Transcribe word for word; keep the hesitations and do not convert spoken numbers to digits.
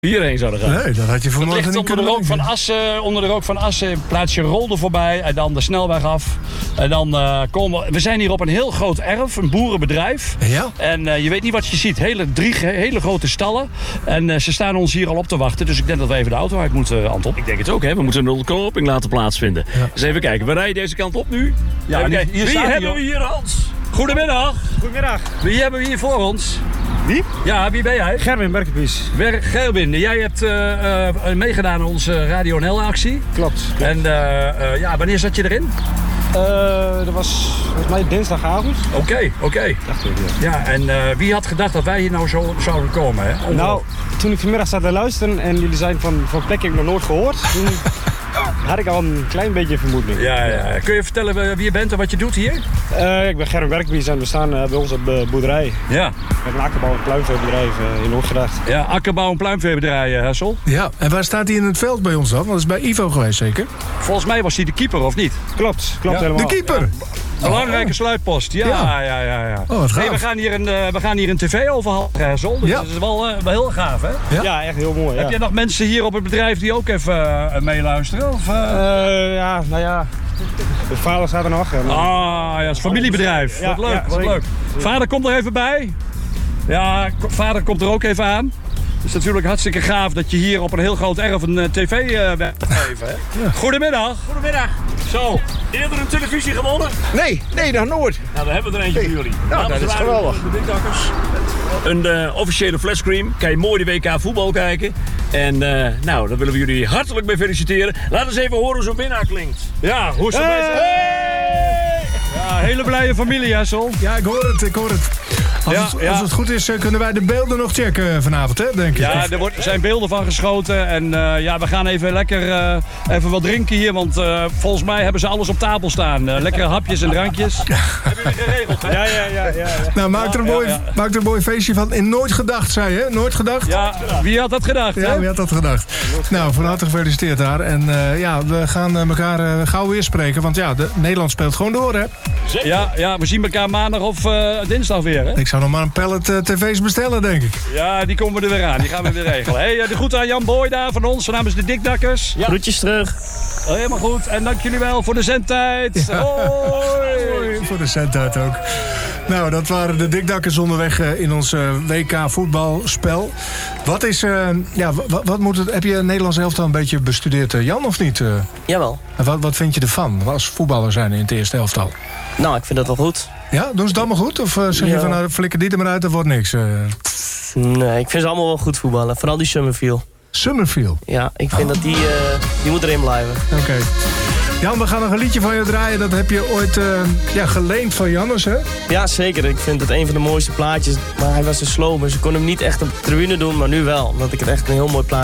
hierheen zouden gaan. Nee, dat had je vanmorgen niet onder de, kunnen rook van Assen, onder de rook van Assen plaats je Rolde voorbij en dan de snelweg af. En dan uh, komen we... We zijn hier op een heel groot erf, een boerenbedrijf. Ja. En uh, je weet niet wat je ziet. Hele, drie hele grote stallen. En uh, ze staan ons hier al op te wachten. Dus ik denk dat we even de auto uit moeten, uh, Anton. Ik denk het ook, hè. We moeten een ontknoping laten plaatsvinden. Ja. Dus even kijken, we rijden deze kant op nu. Ja, Even hier- kijken. hier Wie staat hij, hebben joh. we hier, Hans? Goedemiddag. Goedemiddag. Wie hebben we hier voor ons? Wie? Ja, wie ben jij? Gerwin Berkenpies. Wer- Gerwin, jij hebt uh, uh, meegedaan aan onze Radio N L-actie. Klopt. En uh, uh, ja, wanneer zat je erin? Uh, dat was volgens mij dinsdagavond. Oké, okay, oké. Okay. Dacht ik, ja. Ja, en uh, wie had gedacht dat wij hier nou zo zouden komen, hè? Nou, toen ik vanmiddag zat te luisteren en jullie zijn van, van plek heb ik nog nooit gehoord, toen had ik al een klein beetje vermoeding. Ja, ja. Kun je vertellen wie je bent en wat je doet hier? Uh, ik ben Gerwin Berkenpies en we staan uh, bij ons op de boerderij. Ja. Met een akkerbouw- en pluimveebedrijf uh, in Noordgedacht. Ja, akkerbouw en pluimveebedrijf, uh, Hessel. Ja, en waar staat hij in het veld bij ons dan? Want dat is bij Ivo geweest zeker? Volgens mij was hij de keeper, of niet? Klopt, klopt Ja. helemaal. De keeper! Belangrijke sluitpost. Ja, Ja. ja, ja. ja. Oh, wat gaaf. Hey, we gaan hier een, uh, we gaan hier een tv overhalen, Hessel. Dus Ja. dat is wel, uh, wel heel gaaf, hè? Ja. Ja, echt heel mooi. Ja. Heb jij nog mensen hier op het bedrijf die ook even uh, meeluisteren? Of, uh... Uh, ja, nou ja. De vader staat er nog. En, uh, Ah, ja, het is een familiebedrijf. Ja, wat leuk, ja, wat zeker. leuk. Vader komt er even bij. Ja, k- vader komt er ook even aan. Het is natuurlijk hartstikke gaaf dat je hier op een heel groot erf een uh, tv uh, weg te geven. Hè? Ja. Goedemiddag. Goedemiddag. Zo. Eerder een televisie gewonnen? Nee, nee, nog nooit. Nou, dan hebben we er eentje voor jullie. Nou, dat is geweldig. De Dikdakkers. Een uh, officiële flashscreen. Kan je mooi de W K voetbal kijken. En uh, nou, daar willen we jullie hartelijk mee feliciteren. Laat eens even horen hoe zo'n winnaar klinkt. Ja, hoe is het Hey! met Hey! Ja, hele blije familie, Hessel. Ja, ik hoor het, ik hoor het. Als, Ja, het, ja. als het goed is, eh, kunnen wij de beelden nog checken vanavond, hè, denk ik. Ja, Of- er wordt, zijn beelden van geschoten. En uh, ja, we gaan even lekker uh, even wat drinken hier. Want uh, volgens mij hebben ze alles op tafel staan. Uh, lekkere hapjes en drankjes. Hebben jullie geregeld, hè? ja, ja, ja, ja, ja. Nou, maak er, een Ja, mooi, ja, ja. maak er een mooi feestje van. In Nooit Gedacht, zei je, hè? Nooit Gedacht? Ja, wie had dat gedacht, hè? Ja, wie had dat gedacht? Nou, van harte gefeliciteerd daar. En uh, ja, we gaan uh, elkaar uh, gauw weer spreken. Want ja, de, Nederland speelt gewoon door, hè? Ja, ja, we zien elkaar maandag of uh, dinsdag weer, hè? Ik zou nog maar een pallet uh, tv's bestellen, denk ik. Ja, die komen er weer aan. Die gaan we weer regelen. Hey, uh, de groeten aan Jan Boy daar van ons, namens de Dikdakkers. Ja. Groetjes terug. Oh, helemaal goed. En dank jullie wel voor de zendtijd. Hoi. Voor de cent ook. Nou, dat waren de Dikdakkers onderweg uh, in ons uh, W K voetbalspel. Wat is, uh, ja, wat, wat moet het, heb je Nederlands elftal een beetje bestudeerd, uh, Jan, of niet? Uh, Jawel. en wat, wat vind je ervan, als voetballer zijn in het eerste elftal? Nou, ik vind dat wel goed. Ja, doen ze het allemaal goed? Of uh, zeg je Ja. van, nou, flikker die er maar uit, dat wordt niks? Uh, Nee, ik vind ze allemaal wel goed voetballen. Vooral die Summerfield. Summerfield. Ja, ik vind dat die, uh, die moet erin blijven. Oké. Okay. Jan, we gaan nog een liedje van je draaien. Dat heb je ooit uh, ja, geleend van Jannes, hè? Ja, zeker. Ik vind het een van de mooiste plaatjes. Maar hij was zo slow, maar ze kon hem niet echt op de tribune doen, maar nu wel. Omdat ik het echt een heel mooi plaatje